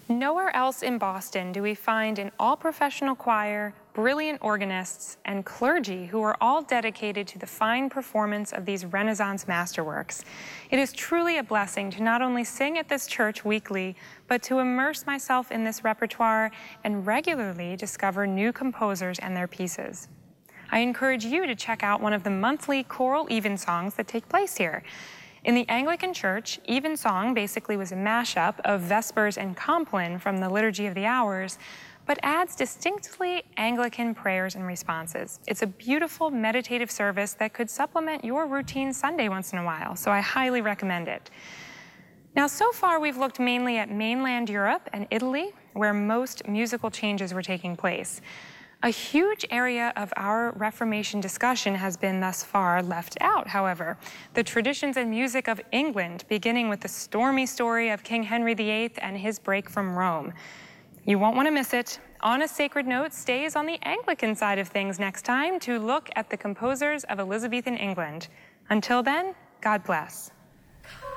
Nowhere else in Boston do we find an all-professional choir, brilliant organists, and clergy who are all dedicated to the fine performance of these Renaissance masterworks. It is truly a blessing to not only sing at this church weekly, but to immerse myself in this repertoire and regularly discover new composers and their pieces. I encourage you to check out one of the monthly choral evensongs that take place here. In the Anglican Church, evensong basically was a mashup of Vespers and Compline from the Liturgy of the Hours, but adds distinctly Anglican prayers and responses. It's a beautiful meditative service that could supplement your routine Sunday once in a while, so I highly recommend it. Now, so far we've looked mainly at mainland Europe and Italy, where most musical changes were taking place. A huge area of our Reformation discussion has been thus far left out, however. The traditions and music of England, beginning with the stormy story of King Henry VIII and his break from Rome. You won't want to miss it. On a Sacred Note stays on the Anglican side of things next time to look at the composers of Elizabethan England. Until then, God bless.